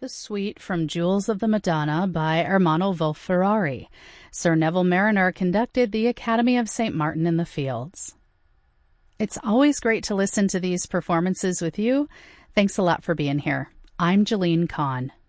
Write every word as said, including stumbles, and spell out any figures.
The suite from Jewels of the Madonna by Ermanno Wolf-Ferrari. Sir Neville Marriner conducted the Academy of Saint Martin in the Fields. It's always great to listen to these performances with you. Thanks a lot for being here. I'm Jeline Kahn.